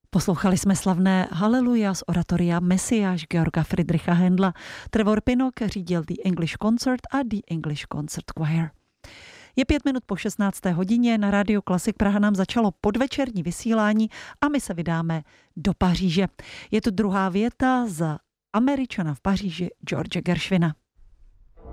Poslouchali jsme slavné Haleluja z oratoria Mesiáš Georga Friedricha Händla. Trevor Pinnock řídil The English Concert a The English Concert Choir. Je 5 minut po 16. hodině, na Rádiu Klasik Praha nám začalo podvečerní vysílání a my se vydáme do Paříže. Je to druhá věta z Američana v Paříži George Gershwina.